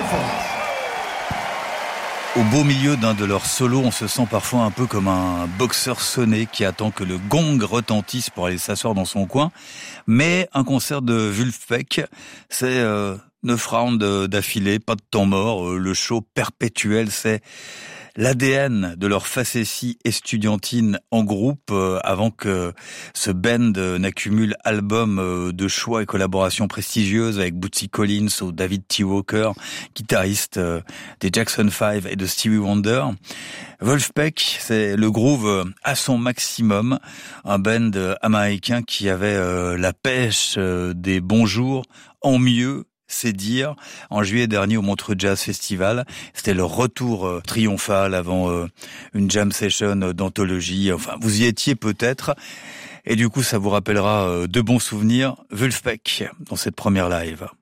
Au beau milieu d'un de leurs solos, on se sent parfois un peu comme un boxeur sonné qui attend que le gong retentisse pour aller s'asseoir dans son coin. Mais un concert de Vulfpeck, c'est 9 rounds d'affilée, pas de temps mort, le show perpétuel, c'est l'ADN de leur facétie estudiantine en groupe avant que ce band n'accumule albums de choix et collaborations prestigieuses avec Bootsy Collins ou David T. Walker, guitariste des Jackson 5 et de Stevie Wonder. Vulfpeck, c'est le groove à son maximum, un band américain qui avait la pêche des bons jours en mieux, c'est dire. En juillet dernier au Montreux Jazz Festival, c'était le retour triomphal avant une jam session d'anthologie. Enfin, vous y étiez peut-être. Et du coup, ça vous rappellera de bons souvenirs. Vulfpeck dans cette première live.